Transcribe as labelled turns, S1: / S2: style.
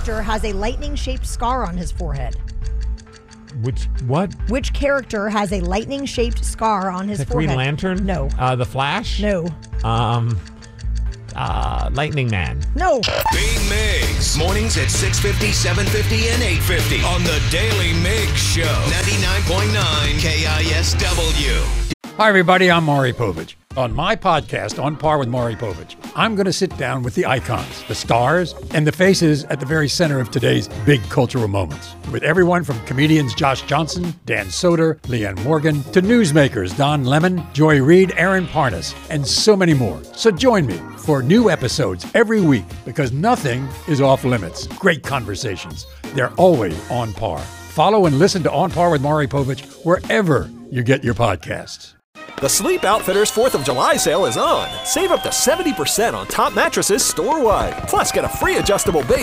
S1: character has a lightning-shaped scar on his forehead?
S2: What?
S1: Which character has a lightning-shaped scar on his
S2: The
S1: forehead?
S2: Green Lantern?
S1: No.
S2: The Flash?
S1: No.
S2: Lightning Man.
S1: No.
S3: Big Migs. Mornings at 6:50, 7:50, and 8:50 on the Daily Migs Show. 99.9 KISW.
S4: Hi, everybody. I'm Maury Povich. On my podcast, On Par with Maury Povich, I'm going to sit down with the icons, the stars, and the faces at the very center of today's big cultural moments. With everyone from comedians Josh Johnson, Dan Soder, Leanne Morgan, to newsmakers Don Lemon, Joy Reid, Aaron Parnas, and so many more. So join me for new episodes every week because nothing is off limits. Great conversations. They're always on par. Follow and listen to On Par with Maury Povich wherever you get your podcasts.
S5: The Sleep Outfitters 4th of July sale is on. Save up to 70% on top mattresses store-wide. Plus, get a free adjustable base